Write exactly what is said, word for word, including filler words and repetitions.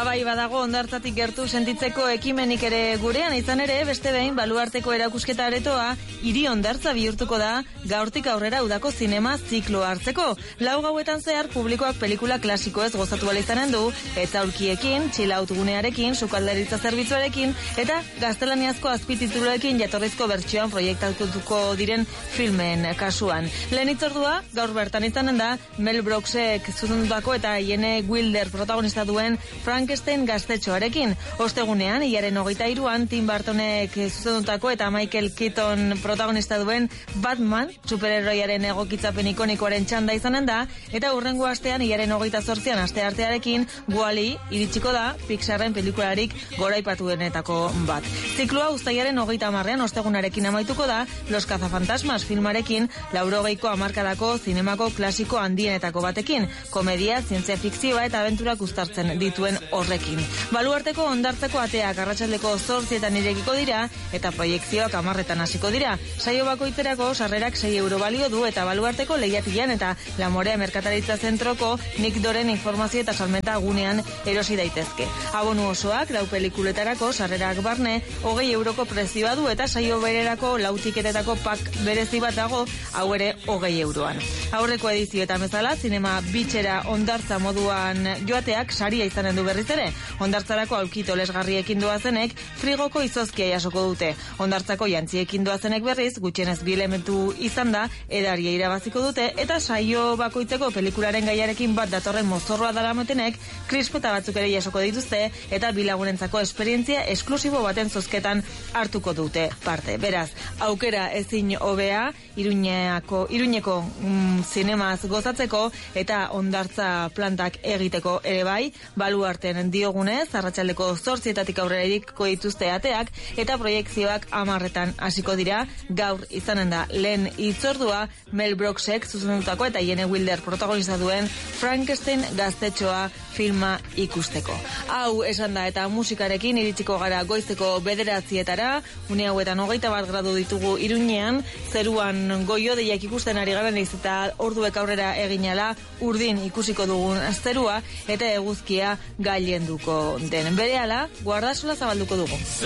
Babai badago hondartzatik gertu sentitzeko ekimenik ere gurean, izan ere beste behin baluarteko erakusketa aretoa hiri hondartza bihurtuko da gaurtik aurrera udako zinema ziklo hartzeko. Lau gauetan zehar publikoak pelikula klasikoez gozatu ahal izanen du, eta aulkiekin, chill-out gunearekin, sukaldaritza zerbitzuarekin eta gaztelaniazko azpitituluekin jatorrizko bertsioan proiektatuko diren filmen kasuan. Lehen hitzordua gaur bertan izanen da Mel Brooksek zuzendutako eta Jene Wilder protagonista duen Frankenstein gaztetxoarekin. Ostegunean, hilaren hogeita hiruan Tim Burtonek zuzendutako eta Michael Keaton protagonista duen Batman, superheroiaren egokitzapen ikonikoaren txanda izanen da, eta hurrengo astean, hilaren hogeita zortzian asteartearekin, Wall-E iritsiko da Pixarren pelikularik goraipatuenetako bat. Zikloa uztailaren hogeita hamarrean ostegunarekin amaituko da Los Cazafantasmas filmarekin, laurogeiko hamarkadako zinemako klasiko handienetako batekin, komedia, zientzia fikzioa eta abenturak uztartzen dituen horrekin. Baluarteko hondartzeko ateak arratsaldeko zortzietan irekiko dira eta proiekzioak hamarretan hasiko dira. Saio bakoitzerako sarrerak sei euro balio du eta baluarteko lehiatilan eta La Morea Merkataritza Zentroko Nik Doren informazio eta salmenta gunean erosi daitezke. Abonu osoak lau pelikuletarako sarrerak barne hogei euroko prezioa du eta saio bererako lau tiketetako pak berezi bat dago, hau ere hogei euroan. Aurreko edizioetan bezala, zinema bitxera hondartza moduan joateak saria izanen du berriz ere. Hondartzarako aulkito lesgarriekin doazenek frigoko izozkia jasoko dute. Hondartzako jantziekin doazenek berriz gutxienez bi elementu izan da edaria irabaziko dute eta saio bakoitzeko pelikularen gaiarekin bat datorren mozorroa daramotenek krispeta batzuk ere jasoko dituzte eta bilagunentzako esperientzia esklusibo baten zozketan hartuko dute parte. Beraz, aukera ezin hobea Iruñeko, Iruñeko mm, zinemaz gozatzeko eta hondartza plantak egiteko ere bai, baluarten diogunez, arratsaldeko zortzietatik aurrera iriko dituzte ateak eta proiekzioak hamarretan hasiko dira. Gaur izanen da lehen hitzordua Mel Brooksek zuzendutako eta Jene Wilder protagonista duen Frankenstein gaztetxoa filma ikusteko. Hau esan da eta musikarekin iritsiko gara goizeko bederatzietara, une hauetan hogeita bat gradu ditugu Iruñean, zeruan goio-deiak ikusten ari gara naiz eta orduek aurrera eginala urdin ikusiko dugun zerua eta eguzkia gailenduko den. Berehala, guardasola zabalduko dugu.